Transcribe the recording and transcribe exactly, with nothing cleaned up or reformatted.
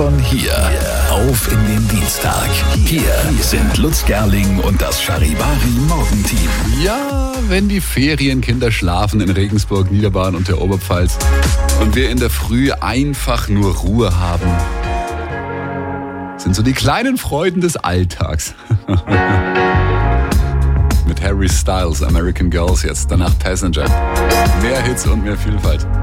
von hier auf in den Dienstag. Hier sind Lutz Gerling und das Charivari Morgenteam. Ja, wenn die Ferienkinder schlafen in Regensburg, Niederbayern und der Oberpfalz und wir in der Früh einfach nur Ruhe haben, sind so die kleinen Freuden des Alltags. Mit Harry Styles, American Girls jetzt, danach Passenger. Mehr Hits und mehr Vielfalt.